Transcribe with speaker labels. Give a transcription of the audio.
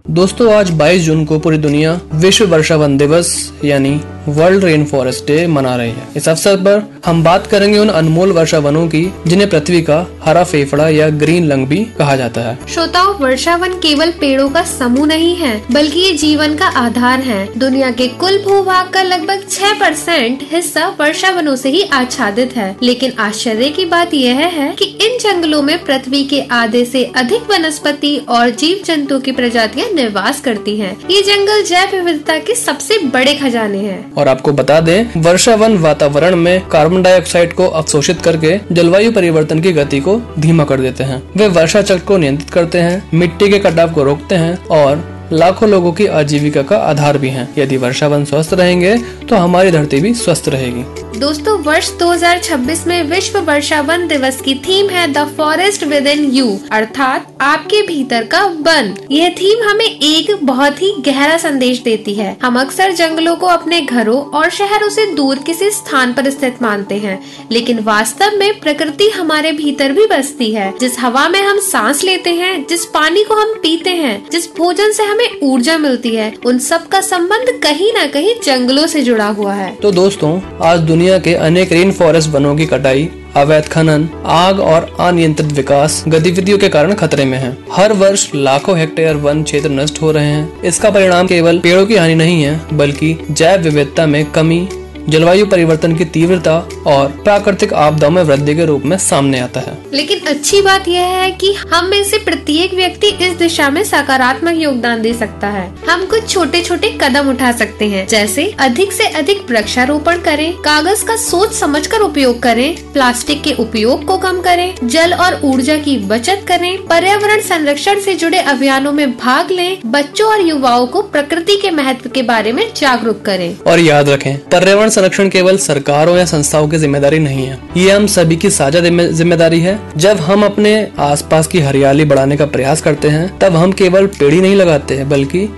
Speaker 1: दोस्तों आज 22 जून को पूरी दुनिया विश्व वर्षा वन दिवस यानी वर्ल्ड रेन फॉरेस्ट डे मना रही है। इस अवसर पर हम बात करेंगे उन अनमोल वर्षा वनों की जिन्हें पृथ्वी का हरा फेफड़ा या ग्रीन लंग भी कहा जाता है।
Speaker 2: श्रोताओं, वर्षा वन केवल पेड़ों का समूह नहीं है बल्कि ये जीवन का आधार है। दुनिया के कुल भूभाग का लगभग 6% हिस्सा वर्षा वनों से ही आच्छादित है। लेकिन आश्चर्य की बात यह है कि इन जंगलों में पृथ्वी के आधे से अधिक वनस्पति और जीव जंतु की प्रजातियां निवास करती हैं। ये जंगल जैव विविधता के सबसे बड़े खजाने हैं।
Speaker 1: और आपको बता दें, वर्षा वन वातावरण में कार्बन डाइऑक्साइड को अवशोषित करके जलवायु परिवर्तन की गति को धीमा कर देते हैं। वे वर्षा चक्र को नियंत्रित करते हैं, मिट्टी के कटाव को रोकते हैं और लाखों लोगों की आजीविका का आधार भी हैं। यदि वर्षा वन स्वस्थ रहेंगे तो हमारी धरती भी स्वस्थ रहेगी।
Speaker 2: दोस्तों, वर्ष 2026 में विश्व वर्षा वन दिवस की थीम है the forest with in you, अर्थात आपके भीतर का वन। यह थीम हमें एक बहुत ही गहरा संदेश देती है। हम अक्सर जंगलों को अपने घरों और शहरों से दूर किसी स्थान पर स्थित मानते हैं, लेकिन वास्तव में प्रकृति हमारे भीतर भी बसती है। जिस हवा में हम सांस लेते हैं, जिस पानी को हम पीते हैं, जिस भोजन से हमें ऊर्जा मिलती है, उन सब का संबंध कहीं न कहीं जंगलों से जुड़ा हुआ है।
Speaker 1: तो दोस्तों, आज दुनिया के अनेक रेन फॉरेस्ट वनों की कटाई, अवैध खनन, आग और अनियंत्रित विकास गतिविधियों के कारण खतरे में है। हर वर्ष लाखों हेक्टेयर वन क्षेत्र नष्ट हो रहे हैं। इसका परिणाम केवल पेड़ों की हानि नहीं है बल्कि जैव विविधता में कमी, जलवायु परिवर्तन की तीव्रता और प्राकृतिक आपदाओं में वृद्धि के रूप में सामने आता है।
Speaker 2: लेकिन अच्छी बात यह है कि हम में से प्रत्येक व्यक्ति इस दिशा में सकारात्मक योगदान दे सकता है। हम कुछ छोटे छोटे कदम उठा सकते हैं, जैसे अधिक से अधिक वृक्षारोपण करें, कागज का सोच समझकर उपयोग करें, प्लास्टिक के उपयोग को कम करें, जल और ऊर्जा की बचत करें, पर्यावरण संरक्षण से जुड़े अभियानों में भाग लें, बच्चों और युवाओं को प्रकृति के महत्व के बारे में जागरूक करें।
Speaker 1: और याद रखें, पर्यावरण संरक्षण केवल सरकारों या संस्थाओं की जिम्मेदारी नहीं है, ये हम सभी की साझा जिम्मेदारी है। जब हम अपने आसपास की हरियाली बढ़ाने का प्रयास करते हैं, तब हम केवल पेड़ ही नहीं लगाते हैं बल्कि